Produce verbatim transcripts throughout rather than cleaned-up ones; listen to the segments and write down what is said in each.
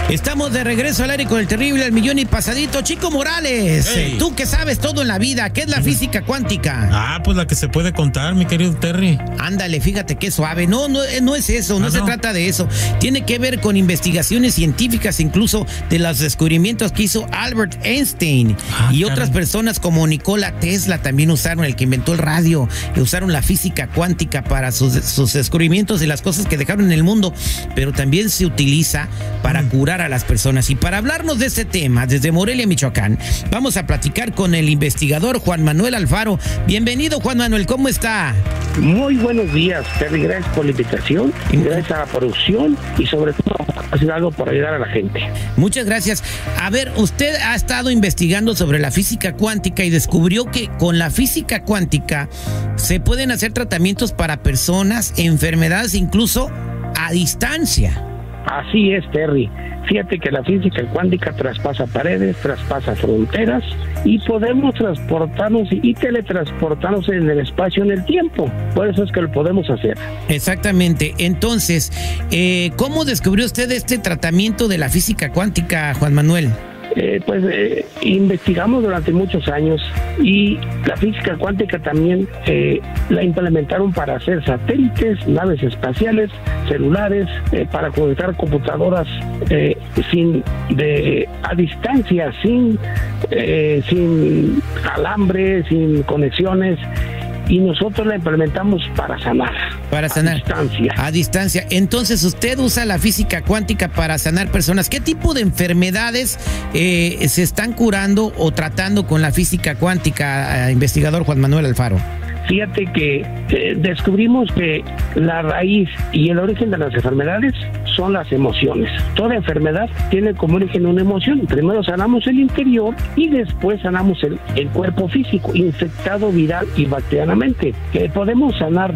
Estamos de regreso al aire con el terrible al millón y pasadito. Chico Morales, Hey. tú que sabes todo en la vida, ¿qué es la física cuántica? Ah, pues la que se puede contar, mi querido Terry. Ándale, fíjate qué suave. No, no, no es eso, no, Ah, se no. trata de eso. Tiene que ver con investigaciones científicas, incluso de los descubrimientos que hizo Albert Einstein. Ah, y caray. otras personas como Nikola Tesla también usaron, el que inventó el radio, y usaron la física cuántica para sus, sus descubrimientos y las cosas que dejaron en el mundo. Pero también se utiliza para Mm. curar a las personas. Y para hablarnos de este tema, desde Morelia, Michoacán, vamos a platicar con el investigador Juan Manuel Alfaro. Bienvenido, Juan Manuel, ¿cómo está? Muy buenos días, Terry. Gracias por la invitación, gracias a la producción y sobre todo hacer algo para ayudar a la gente. Muchas gracias. A ver, usted ha estado investigando sobre la física cuántica y descubrió que con la física cuántica se pueden hacer tratamientos para personas, enfermedades, incluso a distancia. Así es, Terry. Fíjate que la física cuántica traspasa paredes, traspasa fronteras y podemos transportarnos y teletransportarnos en el espacio, en el tiempo. Por eso es que lo podemos hacer. Exactamente. Entonces, eh, ¿cómo descubrió usted este tratamiento de la física cuántica, Juan Manuel? Eh, pues eh, investigamos durante muchos años y la física cuántica también eh, la implementaron para hacer satélites, naves espaciales, celulares, eh, para conectar computadoras eh, sin de a distancia, sin eh, sin alambre, sin conexiones. Y nosotros la implementamos para sanar. Para sanar. A distancia. A distancia. Entonces, usted usa la física cuántica para sanar personas. ¿Qué tipo de enfermedades eh, se están curando o tratando con la física cuántica, eh, investigador Juan Manuel Alfaro? Fíjate que eh, descubrimos que la raíz y el origen de las enfermedades son las emociones. Toda enfermedad tiene como origen una emoción. Primero sanamos el interior y después sanamos el, el cuerpo físico, infectado viral y bacterianamente. Que podemos sanar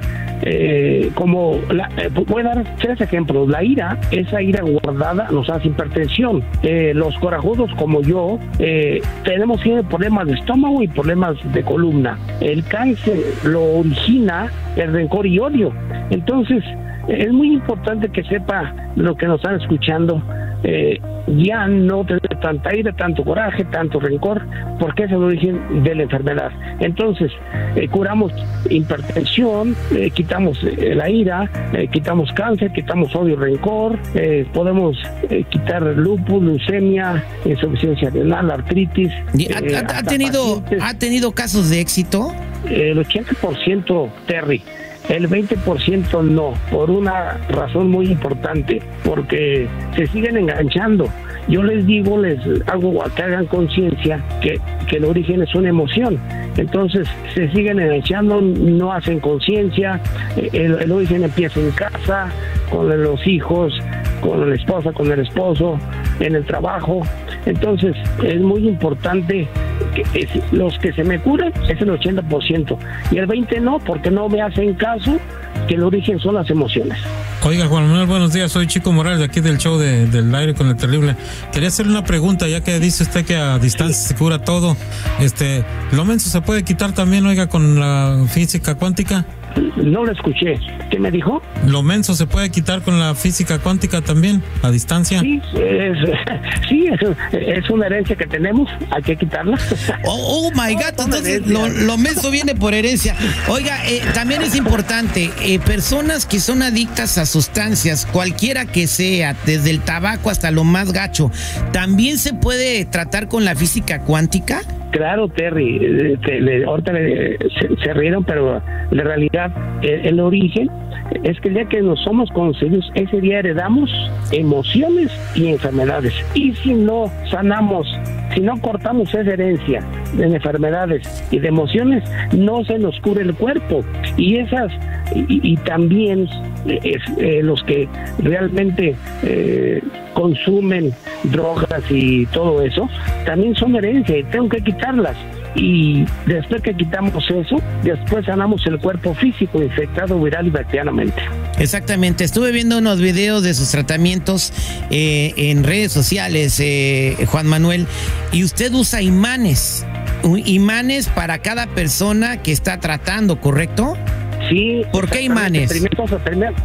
eh, como... La, eh, voy a dar tres ejemplos. La ira, esa ira guardada nos hace hipertensión. Eh, los corajudos como yo eh, tenemos siempre problemas de estómago y problemas de columna. El cáncer lo origina el rencor y odio. Entonces, es muy importante que sepa lo que nos están escuchando, eh, ya no tener tanta ira, tanto coraje, tanto rencor, porque es el origen de la enfermedad. Entonces, eh, curamos hipertensión, eh, quitamos eh, la ira, eh, quitamos cáncer, quitamos odio, rencor, eh, podemos eh, quitar lupus, leucemia, insuficiencia renal, artritis. ¿Y ha, eh, ha- ha hasta tenido, pacientes. ¿Ha tenido casos de éxito? El ochenta por ciento, Terry, el veinte por ciento no, por una razón muy importante, porque se siguen enganchando. Yo les digo, les hago que hagan conciencia que, que el origen es una emoción. Entonces se siguen enganchando, no hacen conciencia, el, el origen empieza en casa, con los hijos, con la esposa, con el esposo, en el trabajo. Entonces es muy importante que es, los que se me curan es el ochenta por ciento y el veinte por ciento no, porque no me hacen caso, que el origen son las emociones. Oiga, Juan Manuel, buenos días. Soy Chico Morales, de aquí del show de, del aire con el terrible. Quería hacerle una pregunta, ya que dice usted que a distancia se cura todo. Este, ¿lo menso se puede quitar también, oiga, con la física cuántica? No lo escuché. ¿Qué me dijo? ¿Lo menso se puede quitar con la física cuántica también, a distancia? Sí, es, sí, es, es una herencia que tenemos, hay que quitarla. Oh, oh my God, entonces lo, lo menso viene por herencia. Oiga, eh, también es importante, eh, personas que son adictas a sustancias, cualquiera que sea, desde el tabaco hasta lo más gacho, ¿también se puede tratar con la física cuántica? Claro, Terry, eh, te- le- ahorita le- se, se rieron, pero la realidad, el, el origen es que el día que nos somos concebidos, ese día heredamos emociones y enfermedades. Y si no sanamos, si no cortamos esa herencia de enfermedades y de emociones, no se nos cura el cuerpo. Y esas, y, y también es, eh, los que realmente eh, consumen drogas y todo eso, también son herencia y tengo que quitarlas. Y después que quitamos eso, después sanamos el cuerpo físico infectado viral y bacterianamente. Exactamente, estuve viendo unos videos de sus tratamientos eh, en redes sociales, eh, Juan Manuel, y usted usa imanes, u- imanes para cada persona que está tratando, ¿correcto? Sí. ¿Por qué exactamente. imanes? Primero, cosa, primero,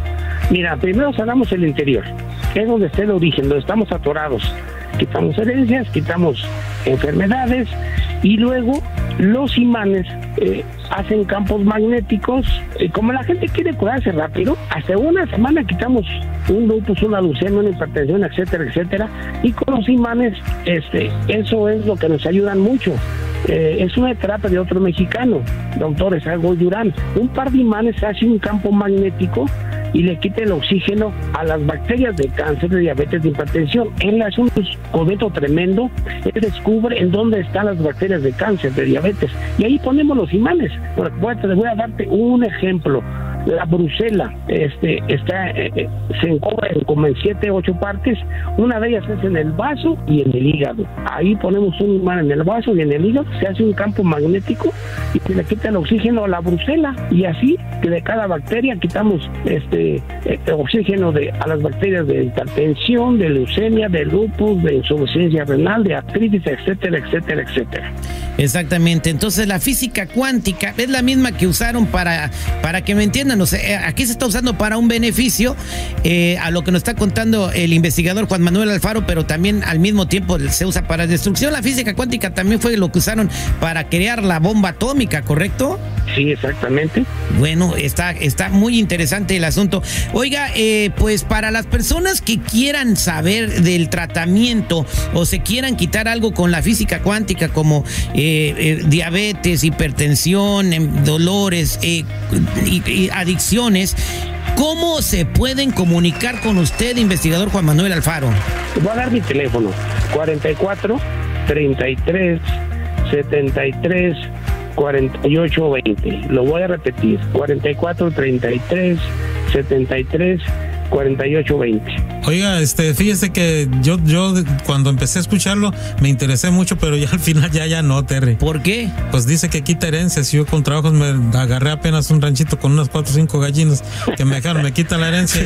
Mira, primero sanamos el interior, que es donde está el origen, donde estamos atorados. Quitamos herencias, quitamos enfermedades y luego los imanes eh, hacen campos magnéticos. Eh, como la gente quiere curarse rápido, hasta una semana quitamos un lupus, una leucemia, una hipertensión, etcétera, etcétera. Y con los imanes, este, eso es lo que nos ayudan mucho. Eh, es una terapia de otro mexicano, doctor Esago Durán. Un par de imanes hace un campo magnético y le quita el oxígeno a las bacterias de cáncer, de diabetes, de hipertensión. Él hace un cometo tremendo, él descubre en dónde están las bacterias de cáncer, de diabetes, y ahí ponemos los imanes. Bueno, voy a darte un ejemplo. La brucela este, está, eh, se encuentra como en siete, ocho partes. Una de ellas es en el vaso y en el hígado. Ahí ponemos un imán en el vaso y en el hígado, se hace un campo magnético y se le quita el oxígeno a la brucela, y así que de cada bacteria quitamos este eh, oxígeno de, a las bacterias de hipertensión, de leucemia, de lupus, de insuficiencia renal, de artritis, etcétera, etcétera, etcétera. Exactamente. Entonces la física cuántica es la misma que usaron para, para que me entiendan. O sea, aquí se está usando para un beneficio, eh, a lo que nos está contando el investigador Juan Manuel Alfaro, pero también al mismo tiempo se usa para destrucción. La física cuántica también fue lo que usaron para crear la bomba atómica, ¿correcto? Sí, exactamente. Bueno, está, está muy interesante el asunto. Oiga, eh, pues para las personas que quieran saber del tratamiento o se quieran quitar algo con la física cuántica, como eh, eh, diabetes, hipertensión, eh, dolores eh, y, y adicciones, ¿cómo se pueden comunicar con usted, investigador Juan Manuel Alfaro? Te voy a dar mi teléfono, cuarenta y cuatro, treinta y tres, setenta y tres, cuarenta y ocho veinte. Lo voy a repetir, cuarenta y cuatro, treinta y tres, setenta y tres, cuarenta y ocho veinte. Oiga, este, fíjese que yo, yo cuando empecé a escucharlo me interesé mucho, pero ya al final ya, ya no, Terry. ¿Por qué? Pues dice que quita herencias. Yo con trabajos me agarré apenas un ranchito con unas cuatro o cinco gallinas que me dejaron, me quita la herencia.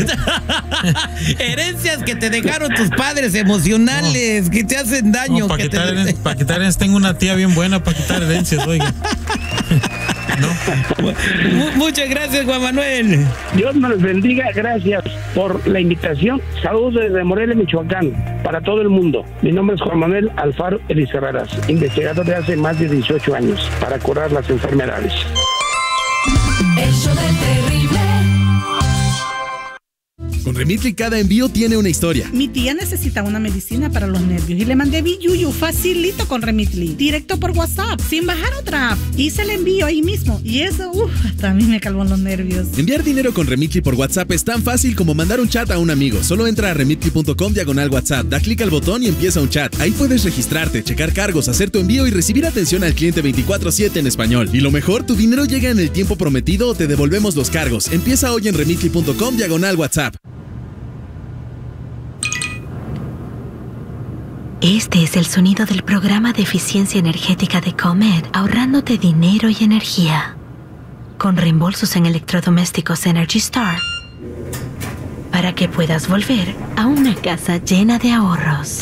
Herencias que te dejaron tus padres emocionales, no, que te hacen daño. No, para que quitar, te... herencias, para quitar herencias, tengo una tía bien buena para quitar herencias, oiga. No. Muchas gracias, Juan Manuel. Dios me los bendiga, gracias por la invitación. Saludos desde Morelia, Michoacán, para todo el mundo. Mi nombre es Juan Manuel Alfaro Elizarraras, investigador de hace más de dieciocho años para curar las enfermedades. El show del terrible. Con Remitly cada envío tiene una historia. Mi tía necesita una medicina para los nervios y le mandé Biyuyu facilito con Remitly, directo por WhatsApp, sin bajar otra app. Hice el envío ahí mismo y eso, uff, hasta a mí me calmó los nervios. Enviar dinero con Remitly por WhatsApp es tan fácil como mandar un chat a un amigo. Solo entra a remitly punto com diagonal WhatsApp, da clic al botón y empieza un chat. Ahí puedes registrarte, checar cargos, hacer tu envío y recibir atención al cliente veinticuatro siete en español. Y lo mejor, tu dinero llega en el tiempo prometido o te devolvemos los cargos. Empieza hoy en remitly punto com diagonal WhatsApp. Este es el sonido del programa de eficiencia energética de Comed, ahorrándote dinero y energía. Con reembolsos en electrodomésticos Energy Star, para que puedas volver a una casa llena de ahorros.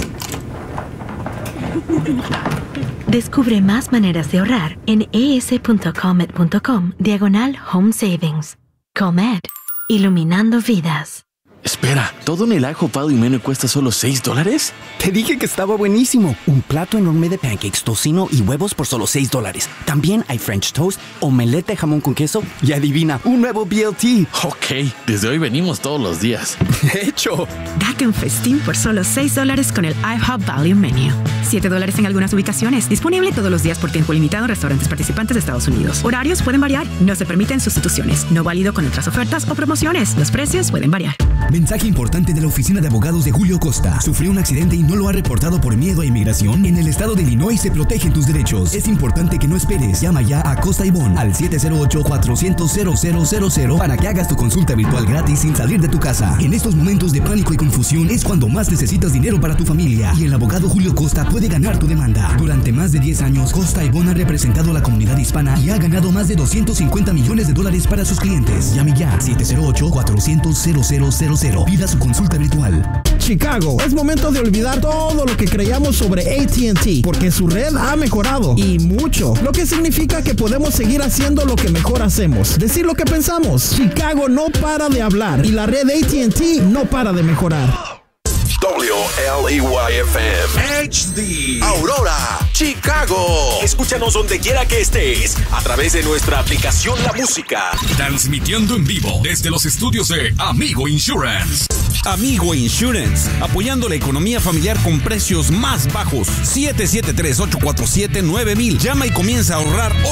Descubre más maneras de ahorrar en es punto comed punto com diagonal home savings. Comed, iluminando vidas. Espera, ¿todo en el ajo palo y menú cuesta solo seis dólares? Te dije que estaba buenísimo. Un plato enorme de pancakes, tocino y huevos por solo seis dólares. También hay French toast, omelette de jamón con queso y adivina, un nuevo B L T. Ok, desde hoy venimos todos los días. ¡Hecho! Date un festín por solo seis dólares con el IHOP Value Menu. siete dólares en algunas ubicaciones. Disponible todos los días por tiempo limitado en restaurantes participantes de Estados Unidos. Horarios pueden variar. No se permiten sustituciones. No válido con otras ofertas o promociones. Los precios pueden variar. Mensaje importante de la oficina de abogados de Julio Costa. ¿Sufrió un accidente y no lo ha reportado por miedo a inmigración? En el estado de Illinois se protegen tus derechos. Es importante que no esperes. Llama ya a Costa y Bond al siete cero ocho, cuatro cero cero, cero cero cero cero para que hagas tu consulta virtual gratis sin salir de tu casa. En estos momentos de pánico y confusión es cuando más necesitas dinero para tu familia. Y el abogado Julio Costa puede ganar tu demanda. Durante más de diez años, Costa y Bond ha representado a la comunidad hispana y ha ganado más de doscientos cincuenta millones de dólares para sus clientes. Llame ya siete cero ocho, cuatro cero cero, cero cero cero cero. Pida su consulta virtual. Chicago. Es momento de olvidar todo lo que creíamos sobre A T and T, porque su red ha mejorado y mucho, lo que significa que podemos seguir haciendo lo que mejor hacemos, decir lo que pensamos. Chicago no para de hablar y la red A T and T no para de mejorar. W L E Y F M H D Aurora, Chicago. Escúchanos donde quiera que estés a través de nuestra aplicación La Música. Transmitiendo en vivo desde los estudios de Amigo Insurance. Amigo Insurance, apoyando la economía familiar con precios más bajos. siete siete tres, ocho cuatro siete, nueve mil. Llama y comienza a ahorrar